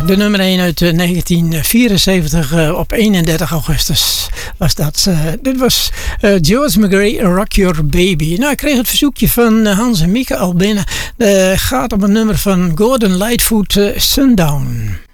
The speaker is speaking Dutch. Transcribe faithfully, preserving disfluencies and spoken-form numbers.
de nummer één uit negentien vierenzeventig uh, op eenendertig augustus was dat. Uh, dit was uh, George McRae, Rock Your Baby. Nou, ik kreeg het verzoekje van uh, Hans en Mieke al binnen. Uh, gaat om een nummer van Gordon Lightfoot, uh, Sundown.